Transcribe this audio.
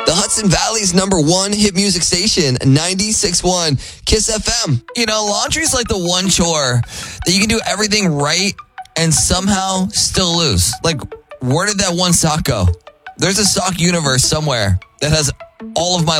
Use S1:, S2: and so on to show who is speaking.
S1: The Hudson Valley's #1 hit music station, 96.1 Kiss FM.
S2: You know, laundry's like the one chore that you can do everything right and somehow still lose. Like, where did that one sock go? There's a sock universe somewhere that has all of my